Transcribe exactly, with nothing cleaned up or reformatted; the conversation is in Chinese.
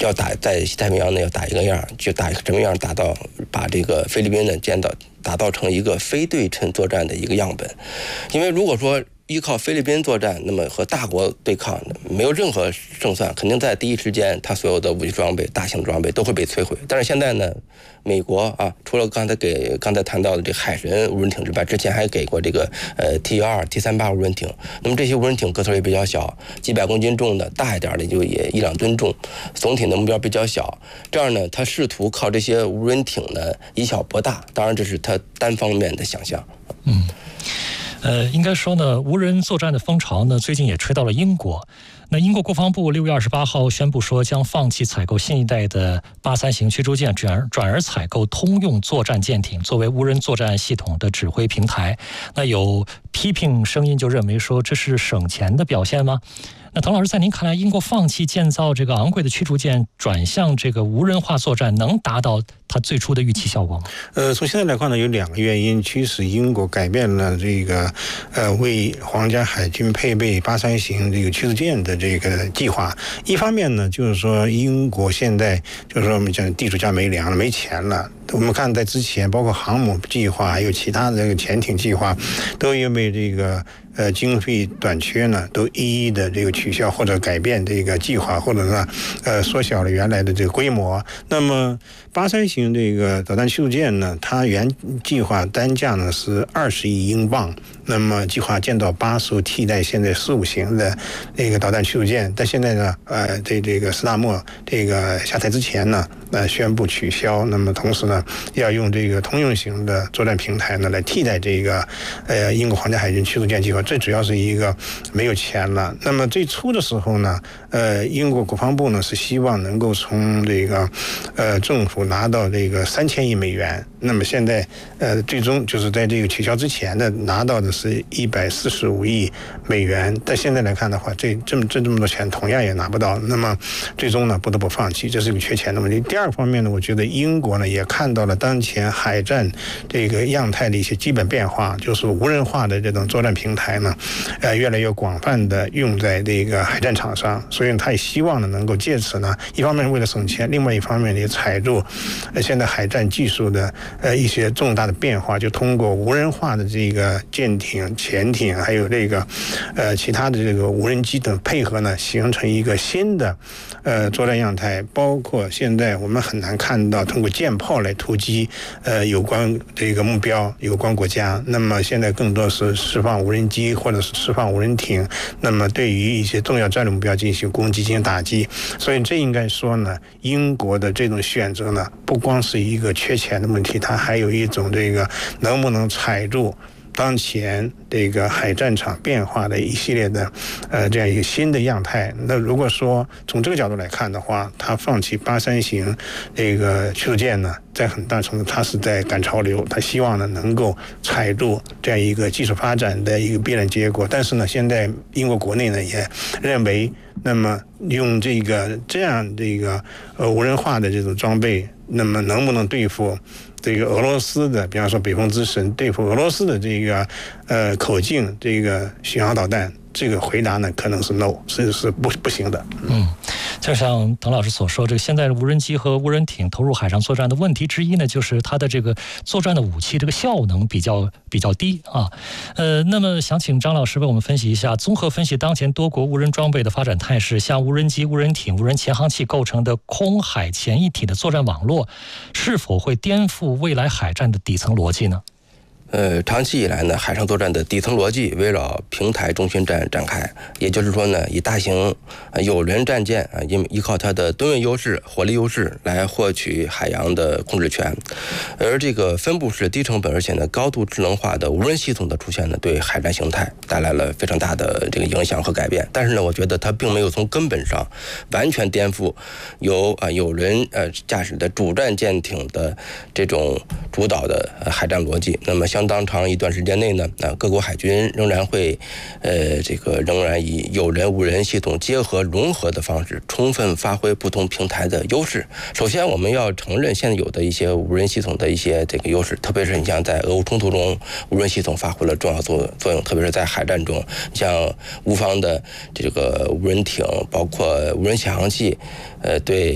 要打在西太平洋呢要打一个样，就打什么样，打到把这个菲律宾呢建到打造成一个非对称作战的一个样本。因为如果说依靠菲律宾作战，那么和大国对抗没有任何胜算，肯定在第一时间，它所有的武器装备、大型装备都会被摧毁。但是现在呢，美国啊，除了刚才给刚才谈到的这个海神无人艇之外，之前还给过这个呃 T 幺二、T 三八无人艇。那么这些无人艇个头也比较小，几百公斤重的，大一点的就也一两吨重，总体的目标比较小。这样呢，他试图靠这些无人艇呢以小博大，当然这是他单方面的想象。 嗯。呃，应该说呢，无人作战的风潮呢，最近也吹到了英国。那英国国防部六月二十八号宣布说，将放弃采购新一代的八三型驱逐舰，转而转而采购通用作战舰艇，作为无人作战系统的指挥平台。那有批评声音就认为说，这是省钱的表现吗？那滕老师，在您看来，英国放弃建造这个昂贵的驱逐舰，转向这个无人化作战，能达到它最初的预期效果吗？ 呃，从现在来看呢，有两个原因驱使英国改变了这个呃为皇家海军配备八三型这个驱逐舰的这个计划。一方面呢，就是说英国现在就是说我们讲地主家没粮了，没钱了。我们看在之前，包括航母计划，还有其他的这个潜艇计划，都因为这个呃经费短缺呢，都一一的这个取消或者改变这个计划，或者呢呃缩小了原来的这个规模。那么八三型这个导弹驱逐舰呢，它原计划单价呢是二十亿英镑，那么计划建造八艘替代现在十五型的这个导弹驱逐舰，但现在呢，呃，这这个斯大莫这个下台之前呢，呃，宣布取消。那么同时呢，要用这个通用型的作战平台呢来替代这个呃英国皇家海军驱逐舰计划。这主要是一个没有钱了。那么最初的时候呢，呃，英国国防部呢是希望能够从这个呃政府拿到这个三千亿美元。那么现在呃最终就是在这个取消之前的拿到的是一百四十五亿美元。但现在来看的话，这这么这这么多钱同样也拿不到。那么最终呢不得不放弃，这是个缺钱的问题。第二方面呢，我觉得英国呢也看到了当前海战这个样态的一些基本变化，就是无人化的这种作战平台呢，呃越来越广泛的用在这个海战场上，所以他也希望呢能够借此呢，一方面为了省钱，另外一方面也踩住呃现在海战技术的呃一些重大的变化，就通过无人化的这个舰艇、潜艇，还有这个呃其他的这个无人机等配合呢，形成一个新的呃作战样态。包括现在我们很难看到通过舰炮来突击呃有关这个目标、有关国家。那么现在更多是释放无人机或者是释放无人艇，那么对于一些重要战略目标进行攻击、进行打击。所以这应该说呢，英国的这种选择呢，不光是一个缺钱的问题，它还有一种这个能不能踩住当前这个海战场变化的一系列的呃这样一个新的样态。那如果说从这个角度来看的话，他放弃八三型这个驱逐舰呢，在很大程度他是在赶潮流，他希望呢能够踩住这样一个技术发展的一个必然结果。但是呢，现在英国国内呢也认为，那么用这个这样这个呃无人化的这种装备，那么能不能对付这个俄罗斯的，比方说北风之神，对付俄罗斯的这个呃口径这个巡航导弹，这个回答呢可能是 no， 是是不不行的。 嗯，就像滕老师所说，这个现在的无人机和无人艇投入海上作战的问题之一呢，就是它的这个作战的武器这个效能比较比较低啊。呃，那么想请张老师为我们分析一下，综合分析当前多国无人装备的发展态势，像无人机、无人艇、无人潜航器构成的空海潜一体的作战网络，是否会颠覆未来海战的底层逻辑呢？ 呃，长期以来呢，海上作战的底层逻辑围绕平台中心战展开，也就是说呢，以大型呃有人战舰啊，因依靠它的吨位优势、火力优势来获取海洋的控制权。而这个分布式、低成本而且呢高度智能化的无人系统的出现呢，对海战形态带来了非常大的这个影响和改变。但是呢，我觉得它并没有从根本上完全颠覆由啊有人呃驾驶的主战舰艇的这种主导的呃海战逻辑。那么相当长一段时间内呢，啊，各国海军仍然会，呃，这个仍然以有人无人系统结合融合的方式，充分发挥不同平台的优势。首先，我们要承认现有的一些无人系统的一些这个优势，特别是你像在俄乌冲突中，无人系统发挥了重要作作用，特别是在海战中，像乌方的这个无人艇，包括无人潜航器，呃，对。